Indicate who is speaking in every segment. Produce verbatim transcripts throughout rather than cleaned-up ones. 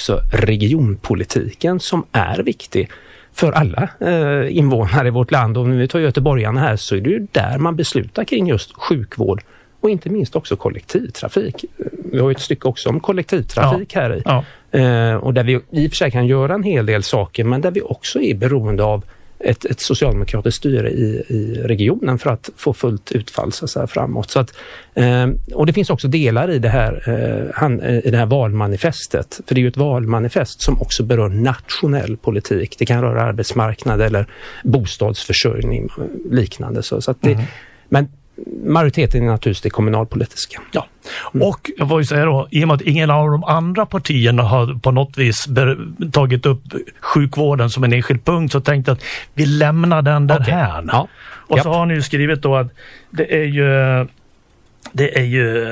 Speaker 1: också regionpolitiken som är viktig för alla eh, invånare i vårt land. Och om vi tar göteborgarna här så är det ju där man beslutar kring just sjukvård och inte minst också kollektivtrafik. Vi har ju ett stycke också om kollektivtrafik ja. här i. Ja. Eh, och där vi i och för sig kan göra en hel del saker, men där vi också är beroende av ett, ett socialdemokratiskt styre i, i regionen för att få fullt utfall så här framåt. Så att, eh, och det finns också delar i det, här, eh, han, i det här valmanifestet. För det är ju ett valmanifest som också berör nationell politik. Det kan röra arbetsmarknad eller bostadsförsörjning liknande. Så, så att det, mm. Men majoriteten är naturligtvis det kommunalpolitiska.
Speaker 2: Ja, mm. och jag får ju säga då, i och med att ingen av de andra partierna har på något vis ber- tagit upp sjukvården som en enskild punkt, så tänkte jag att vi lämnar den där okay. här. Ja. Och Japp. så har ni ju skrivit då att det är ju det är ju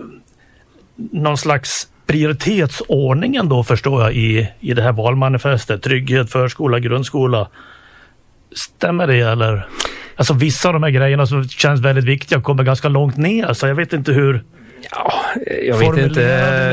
Speaker 2: någon slags prioritetsordningen då, förstår jag, i, i det här valmanifestet. Trygghet, förskola, grundskola. Stämmer det eller? Alltså vissa av de här grejerna som känns väldigt viktiga kommer ganska långt ner, så jag vet inte hur.
Speaker 1: Ja, jag vet inte.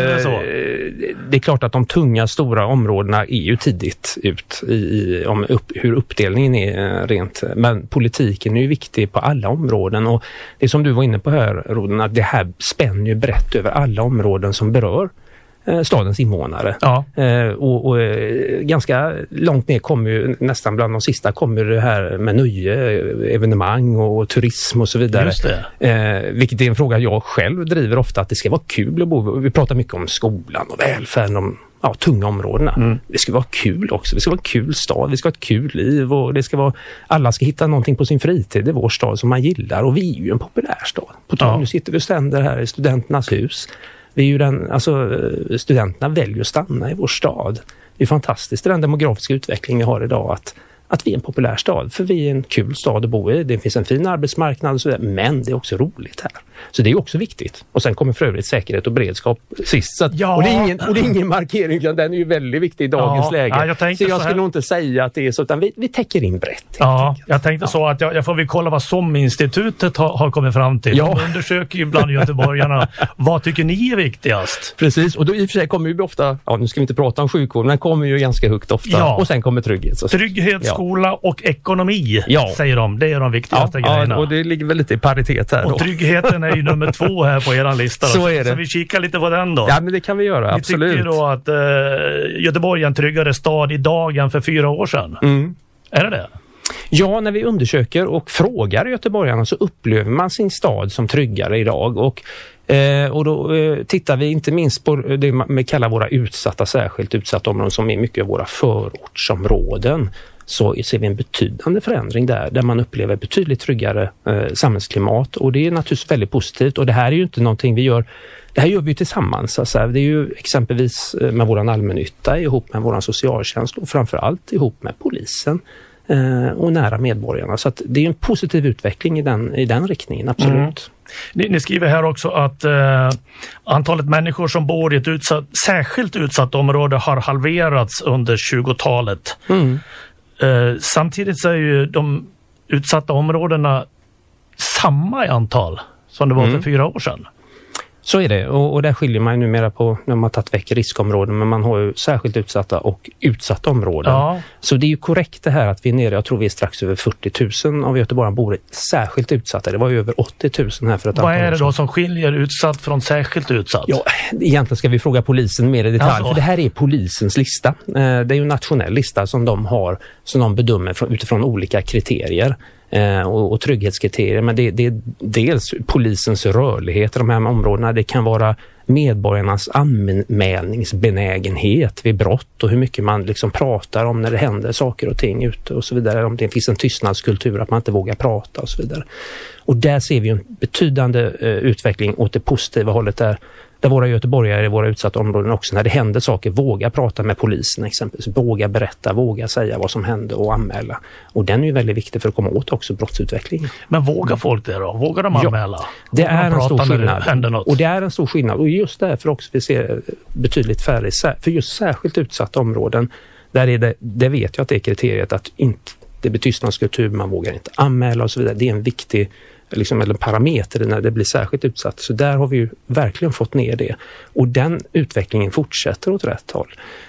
Speaker 1: Det är klart att de tunga stora områdena är ju tidigt ut i, i om upp, hur uppdelningen är rent. Men politiken är ju viktig på alla områden, och det som du var inne på här, Roden, att det här spänner ju brett över alla områden som berör stadens invånare. Ja. Eh, och, och ganska långt ner kommer ju, nästan bland de sista kommer det här med nöje, evenemang och turism och så vidare.
Speaker 2: Just det.
Speaker 1: Eh, vilket är en fråga jag själv driver ofta, att det ska vara kul att bo. Vi pratar mycket om skolan och välfärden, om ja, tunga områdena. Mm. Det ska vara kul också. Det ska vara en kul stad. Vi ska ha ett kul liv, och det ska vara, alla ska hitta någonting på sin fritid i vår stad som man gillar, och vi är ju en populär stad. På tal, ja. Nu sitter vi och ständer här i Studenternas hus. Vi är ju den, alltså, studenterna väljer att stanna i vår stad. Det är fantastiskt, den demografiska utveckling vi har idag, att, att vi är en populär stad. För vi är en kul stad att bo i. Det finns en fin arbetsmarknad och så vidare, men det är också roligt här. Så det är också viktigt. Och sen kommer för övrigt säkerhet och beredskap sist. Så att, ja. och, det är ingen, och det är ingen markering, utan den är ju väldigt viktig i dagens ja. läge. Ja, jag så jag så skulle nog inte säga att det är så, utan vi, vi täcker in brett.
Speaker 2: Ja, jag tänkte ja. så att jag, jag får väl kolla vad SOM-institutet har, har kommit fram till. Ja. De undersöker ju bland göteborgarna. Vad tycker ni är viktigast?
Speaker 1: Precis, och då i och för sig kommer ju ofta, ja nu ska vi inte prata om sjukvård, men kommer ju ganska högt ofta. Ja. Och sen kommer trygghet. Så.
Speaker 2: Trygghet,
Speaker 1: ja.
Speaker 2: skola och ekonomi, ja. säger de. Det är de viktigaste
Speaker 1: ja,
Speaker 2: grejerna.
Speaker 1: Ja, och det ligger väl lite i paritet här.
Speaker 2: Och
Speaker 1: då.
Speaker 2: tryggheten är ju nummer två här på eran lista.
Speaker 1: Så är det.
Speaker 2: Så vi kikar lite på den då.
Speaker 1: Ja, men det kan vi göra,
Speaker 2: vi
Speaker 1: absolut.
Speaker 2: Vi tycker då att eh, Göteborg är en tryggare stad idag än för fyra år sedan.
Speaker 1: Mm.
Speaker 2: Är det det?
Speaker 1: Ja, när vi undersöker och frågar göteborgarna så upplever man sin stad som tryggare idag. Och, eh, och då eh, tittar vi inte minst på det man kallar våra utsatta, särskilt utsatta områden, som är mycket av våra förortsområden. Så ser vi en betydande förändring där, där man upplever betydligt tryggare eh, samhällsklimat, och det är naturligtvis väldigt positivt. Och det här är ju inte någonting vi gör, det här gör vi ju tillsammans. Alltså, det är ju exempelvis med våran allmännytta ihop med våran socialtjänst, och framförallt ihop med polisen eh, och nära medborgarna. Så att det är en positiv utveckling i den, i den riktningen, absolut. Mm.
Speaker 2: Ni, ni skriver här också att eh, antalet människor som bor i ett utsatt, särskilt utsatt område har halverats under tjugotalet.
Speaker 1: Mm.
Speaker 2: Eh, samtidigt så är ju de utsatta områdena samma i antal som det var mm. för fyra år sedan.
Speaker 1: Så är det, och, och där skiljer man ju numera på när man har tagit väck riskområden, men man har ju särskilt utsatta och utsatta områden.
Speaker 2: Ja.
Speaker 1: Så det är ju korrekt det här att vi är nere, jag tror vi är strax över fyrtio tusen av göteborgarna bor särskilt utsatta. Det var ju över åttio tusen här för ett
Speaker 2: Vad är det då som skiljer utsatt från särskilt utsatt?
Speaker 1: Ja, egentligen ska vi fråga polisen mer i detalj, alltså. För det här är polisens lista. Det är ju en nationell lista som de har, som de bedömer utifrån olika kriterier. Eh, och, och trygghetskriterier, men det, det är dels polisens rörlighet i de här områdena, det kan vara medborgarnas anmälningsbenägenhet vid brott och hur mycket man liksom pratar om när det händer saker och ting ute och så vidare, om det finns en tystnadskultur att man inte vågar prata och så vidare. Och där ser vi en betydande eh, utveckling åt det positiva hållet, där där våra göteborgare i våra utsatta områden också, när det händer saker, våga prata med polisen exempelvis, våga berätta, våga säga vad som hände och anmäla. Och den är ju väldigt viktig för att komma åt också brottsutvecklingen.
Speaker 2: Men vågar folk det då? Vågar de anmäla?
Speaker 1: Ja, det
Speaker 2: vågar
Speaker 1: är
Speaker 2: de
Speaker 1: en stor skillnad.
Speaker 2: Det
Speaker 1: och det är en stor skillnad. Och just därför också vi ser betydligt färre, för just särskilt utsatta områden, där är det, det vet jag att det är kriteriet att inte, det blir tystnadskultur, man vågar inte anmäla och så vidare. Det är en viktig liksom, eller parameter när det blir särskilt utsatt. Så där har vi ju verkligen fått ner det. Och den utvecklingen fortsätter åt rätt håll.